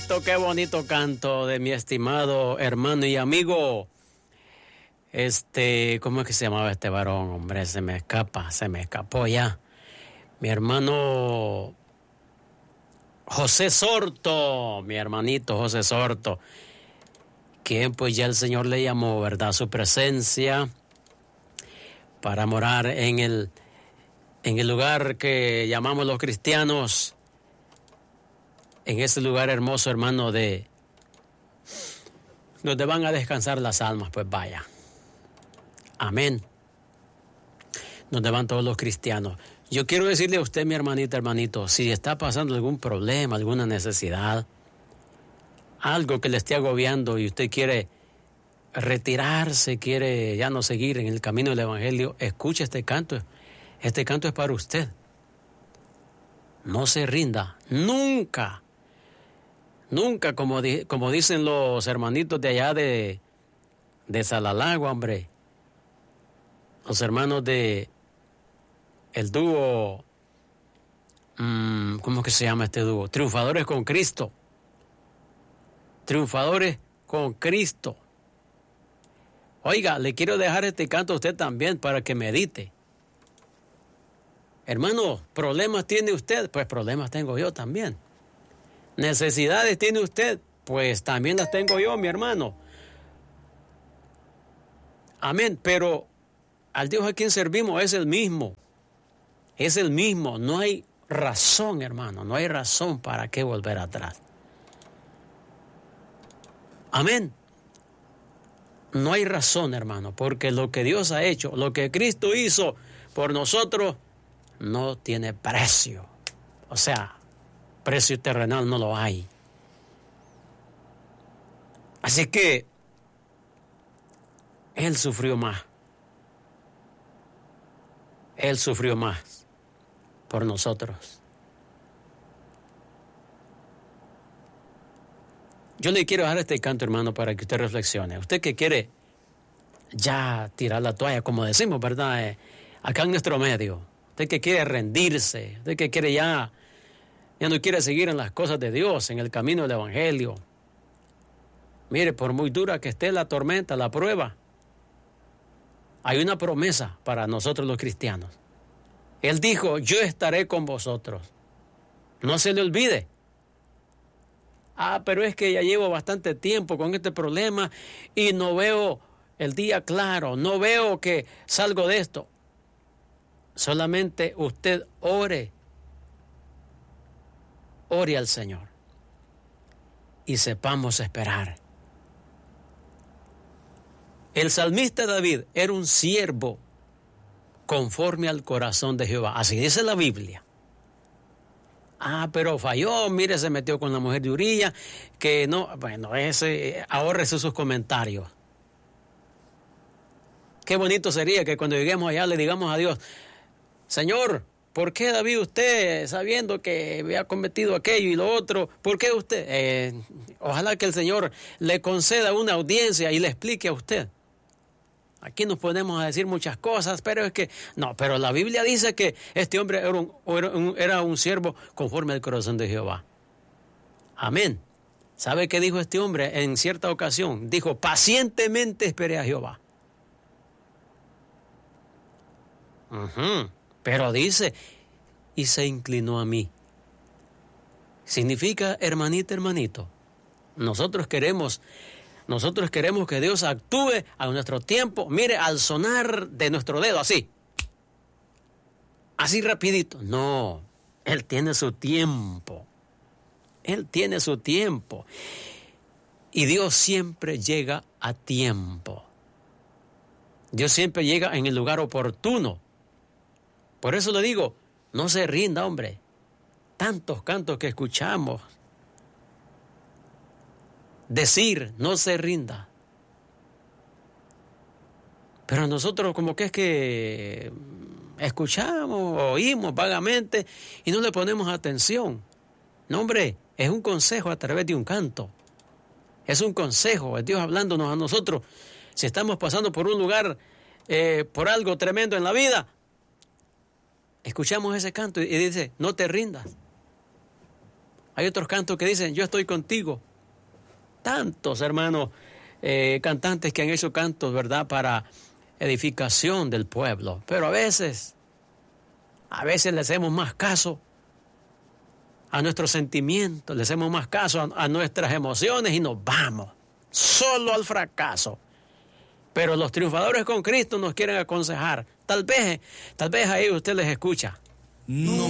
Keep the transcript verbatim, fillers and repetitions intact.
bonito, qué bonito canto de mi estimado hermano y amigo. Este, ¿cómo es que se llamaba este varón? Hombre, se me escapa, se me escapó ya. Mi hermano José Sorto, mi hermanito José Sorto, que pues ya el Señor le llamó, ¿verdad?, su presencia para morar en el, en el lugar que llamamos los cristianos, en ese lugar hermoso, hermano, de donde van a descansar las almas, pues vaya. Amén. Donde van todos los cristianos. Yo quiero decirle a usted, mi hermanita, hermanito, si está pasando algún problema, alguna necesidad, algo que le esté agobiando y usted quiere retirarse, quiere ya no seguir en el camino del Evangelio, escuche este canto. Este canto es para usted. No se rinda, nunca. Nunca, como, di, como dicen los hermanitos de allá de, de Salalagua, hombre. Los hermanos de el dúo, mmm, ¿cómo que se llama este dúo? Triunfadores con Cristo. Triunfadores con Cristo. Oiga, le quiero dejar este canto a usted también para que medite. Hermano, ¿problemas tiene usted? Pues problemas tengo yo también. ¿Necesidades tiene usted? Pues también las tengo yo, mi hermano. Amén, pero al Dios a quien servimos es el mismo. Es el mismo. No hay razón, hermano, no hay razón para qué volver atrás. Amén. No hay razón, hermano, porque lo que Dios ha hecho, lo que Cristo hizo por nosotros, no tiene precio. O sea, precio terrenal no lo hay. Así que Él sufrió más. Él sufrió más por nosotros. Yo le quiero dejar este canto, hermano, para que usted reflexione. Usted que quiere ya tirar la toalla, como decimos, ¿verdad? Eh, acá en nuestro medio. Usted que quiere rendirse. Usted que quiere ya, ya no quiere seguir en las cosas de Dios, en el camino del Evangelio. Mire, por muy dura que esté la tormenta, la prueba, hay una promesa para nosotros los cristianos. Él dijo, yo estaré con vosotros. No se le olvide. Ah, pero es que ya llevo bastante tiempo con este problema y no veo el día claro, no veo que salgo de esto. Solamente usted ore, ore al Señor y sepamos esperar. El salmista David era un siervo conforme al corazón de Jehová. Así dice la Biblia. Ah, pero falló, mire, se metió con la mujer de Uría, que no, bueno, ese, ahórrese sus comentarios. Qué bonito sería que cuando lleguemos allá le digamos a Dios, Señor, ¿por qué David usted, sabiendo que había cometido aquello y lo otro, por qué usted? Eh, ojalá que el Señor le conceda una audiencia y le explique a usted. Aquí nos ponemos a decir muchas cosas, pero es que, no, pero la Biblia dice que este hombre era un, era un, era un siervo conforme al corazón de Jehová. Amén. ¿Sabe qué dijo este hombre en cierta ocasión? Dijo, pacientemente esperé a Jehová. Uh-huh. Pero dice, y se inclinó a mí. Significa, hermanita, hermanito, nosotros queremos... Nosotros queremos que Dios actúe a nuestro tiempo. Mire, al sonar de nuestro dedo, así. Así rapidito. No, Él tiene su tiempo. Él tiene su tiempo. Y Dios siempre llega a tiempo. Dios siempre llega en el lugar oportuno. Por eso le digo, no se rinda, hombre. Tantos cantos que escuchamos. Decir, no se rinda. Pero nosotros como que es que escuchamos, oímos vagamente y no le ponemos atención. No, hombre, es un consejo a través de un canto. Es un consejo, es Dios hablándonos a nosotros. Si estamos pasando por un lugar, eh, por algo tremendo en la vida, escuchamos ese canto y dice, no te rindas. Hay otros cantos que dicen, yo estoy contigo. Tantos, hermanos, eh, cantantes que han hecho cantos, ¿verdad?, para edificación del pueblo. Pero a veces, a veces le hacemos más caso a nuestros sentimientos, le hacemos más caso a, a nuestras emociones y nos vamos solo al fracaso. Pero los triunfadores con Cristo nos quieren aconsejar. Tal vez, tal vez ahí usted les escucha. No.